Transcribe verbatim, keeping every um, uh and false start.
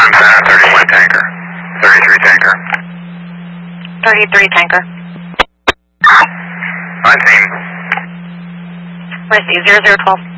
I'm uh, thirty-one tanker. thirty-three tanker. thirty-three tanker. On team. Receive zero zero twelve.